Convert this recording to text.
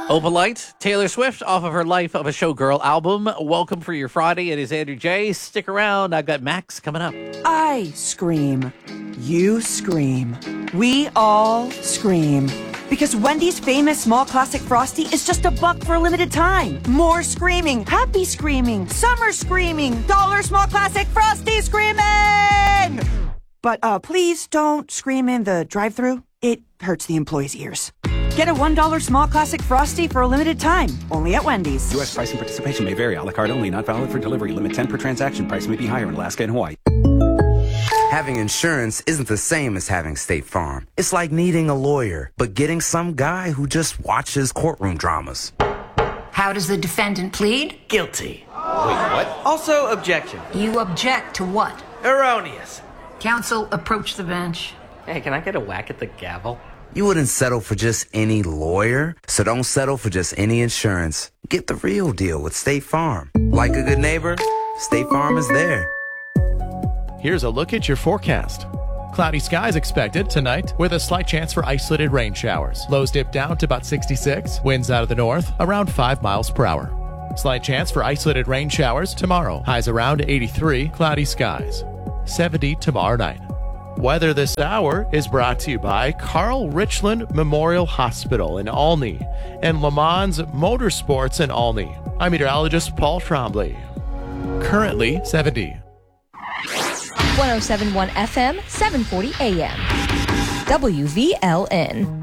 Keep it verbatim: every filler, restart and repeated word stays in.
Opalite, Taylor Swift off of her Life of a Showgirl album. Welcome for your Friday. It is Andrew J. Stick around. I've got Max coming up. I scream. You scream. We all scream. Because Wendy's famous small classic Frosty is just a buck for a limited time. More screaming, happy screaming, summer screaming, dollar small classic Frosty screaming! But uh, please don't scream in the drive-thru. It hurts the employees' ears. Get a one dollar small classic Frosty for a limited time, only at Wendy's. U S price and participation may vary. A la carte only, not valid for delivery. Limit ten per transaction. Price may be higher in Alaska and Hawaii. Having insurance isn't the same as having State Farm. It's like needing a lawyer, but getting some guy who just watches courtroom dramas. How does the defendant plead? Guilty. Wait, what? Also, objection. You object to what? Erroneous. Counsel, approach the bench. Hey, can I get a whack at the gavel? You wouldn't settle for just any lawyer, so don't settle for just any insurance. Get the real deal with State Farm. Like a good neighbor, State Farm is there. Here's a look at your forecast. Cloudy skies expected tonight with a slight chance for isolated rain showers. Lows dip down to about sixty-six. Winds out of the north around five miles per hour. Slight chance for isolated rain showers tomorrow. Highs around eighty-three. Cloudy skies. seventy tomorrow night. Weather this hour is brought to you by Carl Richland Memorial Hospital in Olney and Le Mans Motorsports in Olney. I'm meteorologist Paul Trombley. Currently seventy. one oh seven point one F M, seven forty A M. W V L N.